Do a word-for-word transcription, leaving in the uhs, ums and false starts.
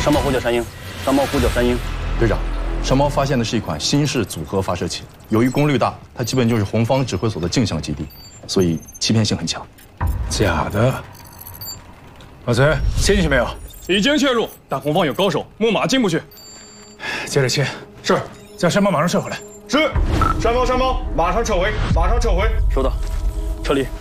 山猫呼叫山鹰，山猫呼叫山鹰。 队长，山猫发现的是一款新式组合发射器，由于功率大，它基本就是红方指挥所的镜像基地，所以欺骗性很强。 假的。老崔，切进去没有？ 已经切入，但红方有高手，木马进不去。 接着切。 是， 叫山猫马上撤回来。 是，山猫山猫，马上撤回，马上撤回。 收到，撤离。